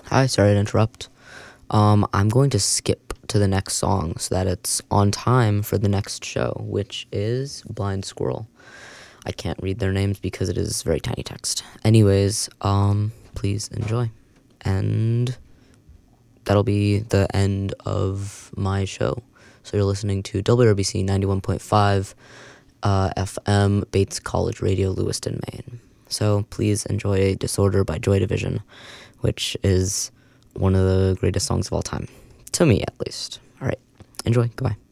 Hi, sorry to interrupt. I'm going to skip to the next song so that it's on time for the next show, which is Blind Squirrel. I can't read their names because it is very tiny text. Anyways, please enjoy. And that'll be the end of my show. So you're listening to WRBC 91.5 FM, Bates College Radio, Lewiston, Maine. So please enjoy Disorder by Joy Division, which is one of the greatest songs of all time. To me, at least. All right. Enjoy. Goodbye.